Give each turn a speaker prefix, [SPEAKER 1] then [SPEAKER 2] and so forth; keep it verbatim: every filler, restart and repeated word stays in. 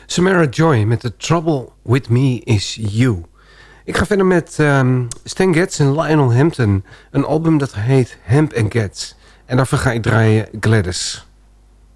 [SPEAKER 1] Samara Joy met The Trouble With Me Is You. Ik ga verder met um, Stan Getz en Lionel Hampton. Een album dat heet Hemp and Getz. En daarvoor ga ik draaien Gladys.